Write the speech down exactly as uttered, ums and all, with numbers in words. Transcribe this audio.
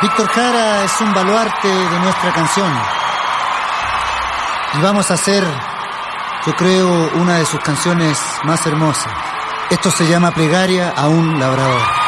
Víctor Jara es un baluarte de nuestra canción. Y vamos a hacer, yo creo, una de sus canciones más hermosas. Esto se llama Plegaria a un labrador.